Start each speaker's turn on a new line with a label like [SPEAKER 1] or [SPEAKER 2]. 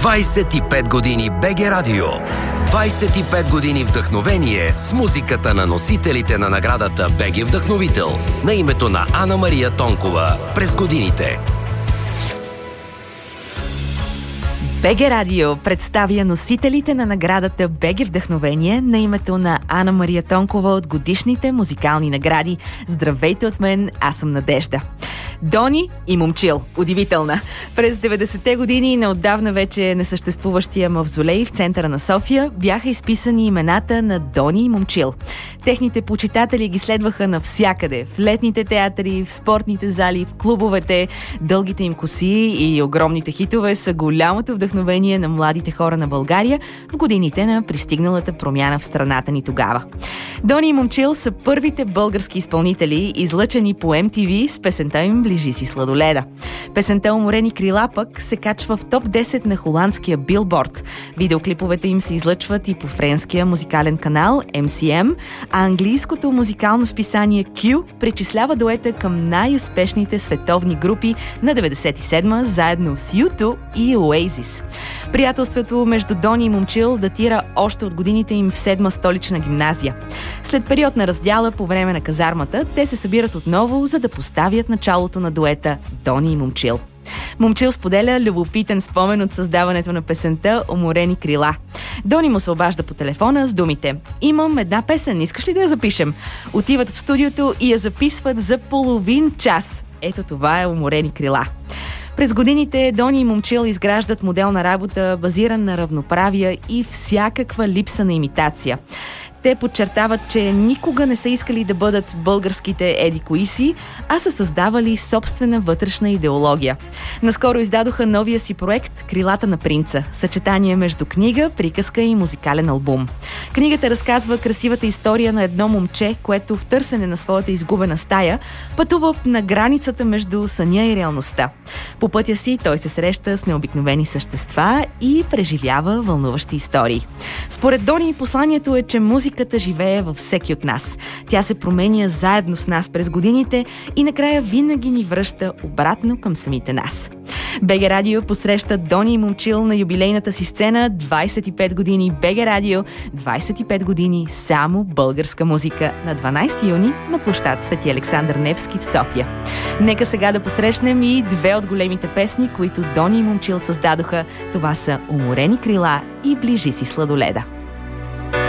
[SPEAKER 1] 25 години БГ Радио. 25 години вдъхновение с музиката на носителите на наградата БГ Вдъхновител на името на Ана Мария Тонкова през годините.
[SPEAKER 2] БГ Радио представя носителите на наградата БГ Вдъхновение на името на Ана Мария Тонкова от годишните музикални награди. Здравейте от мен, аз съм Надежда. Дони и Момчил. Удивителна. През 90-те години на отдавна вече несъществуващия мавзолей в центъра на София бяха изписани имената на Дони и Момчил. Техните почитатели ги следваха навсякъде. В летните театри, в спортните зали, в клубовете. Дългите им коси и огромните хитове са голямото вдъхновение на младите хора на България в годините на пристигналата промяна в страната ни тогава. Дони и Момчил са първите български изпълнители, излъчени по MTV с песента им "Ближи си сладоледа". Песента "Уморени крила" пък се качва в топ 10 на холандския Билборд. Видеоклиповете им се излъчват и по френския музикален канал MCM, а английското музикално списание Q причислява дуета към най-успешните световни групи на 97-ма, заедно с U2 и Oasis. Приятелството между Дони и Момчил датира още от годините им в 7-ма столична гимназия. След период на раздяла по време на казармата, те се събират отново, за да поставят началото на дуета Дони и Момчил. Момчил споделя любопитен спомен от създаването на песента "Уморени крила". Дони му се обажда по телефона с думите: "Имам една песен, искаш ли да я запишем?" Отиват в студиото и я записват за половин час. Ето това е "Уморени крила". През годините Дони и Момчил изграждат модел на работа, базиран на равноправие и всякаква липса на имитация. Те подчертават, че никога не са искали да бъдат българските еди-кои си, а са създавали собствена вътрешна идеология. Наскоро издадоха новия си проект "Крилата на принца", съчетание между книга, приказка и музикален албум. Книгата разказва красивата история на едно момче, което в търсене на своята изгубена стая пътува на границата между съня и реалността. По пътя си той се среща с необикновени същества и преживява вълнуващи истории. Според Дони посланието е, че музиката живее във всеки от нас. Тя се променя заедно с нас през годините и накрая винаги ни връща обратно към самите нас. БГ Радио посреща Дони и Момчил на юбилейната си сцена 25 години БГ Радио, 25 години само българска музика на 12 юни на площад Свети Александър Невски в София. Нека сега да посрещнем и две от големите песни, които Дони и Момчил създадоха. Това са "Уморени крила" и "Ближи си сладоледа".